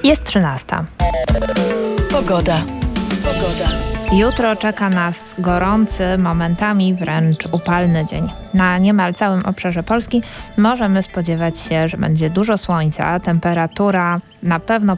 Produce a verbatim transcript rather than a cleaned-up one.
Jest trzynasta. Pogoda. Pogoda. Jutro czeka nas gorący, momentami wręcz upalny dzień. Na niemal całym obszarze Polski możemy spodziewać się, że będzie dużo słońca. Temperatura na pewno